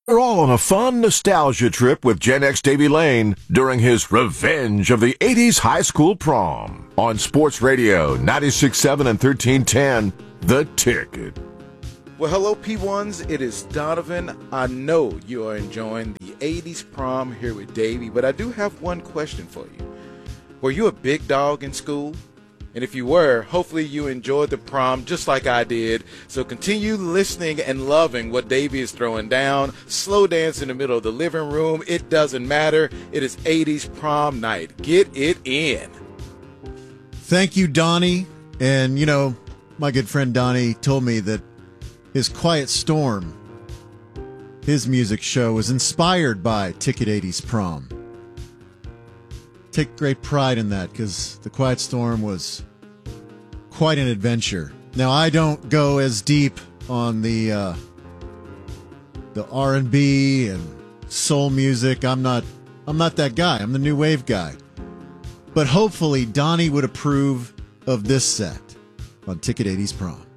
We're all on a fun nostalgia trip with Gen X Davy Lane during his Revenge of the 80s High School Prom on Sports Radio 96.7 and 1310, The Ticket. Well, hello, P1s. It is Donovan. I know you are enjoying the 80s prom here with Davey, but I do have one question for you. Were you a big dog in school? And if you were, hopefully you enjoyed the prom just like I did. So continue listening and loving what Davey is throwing down. Slow dance in the middle of the living room. It doesn't matter. It is 80s prom night. Get it in. Thank you, Donnie. And, you know, my good friend Donnie told me that his Quiet Storm, his music show, was inspired by Ticket 80s Prom. Take great pride in that because the Quiet Storm was quite an adventure. Now, I don't go as deep on the R&B and soul music. I'm not that guy. I'm the new wave guy. But hopefully Donnie would approve of this set on Ticket 80s Prom.